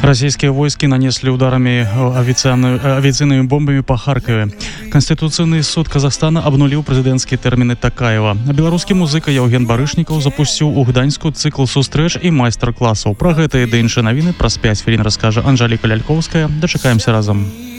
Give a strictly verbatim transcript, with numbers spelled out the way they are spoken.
Расійскія войскі нанеслі ударамі авіацыйнымі бомбамі па Харкаве. Канстытуцыйны суд Казахстана абнуліў прэзідэнцкія тэрміны Такаева. А беларускі музыка Яўген Барышнікаў запусціў у Гданьску цыкл сустрэч і майстар-класаў. Пра гэта і да іншыя навіны праз пяць хвілін раскажа Анжэліка Лялькоўская. Дачакаемся разам.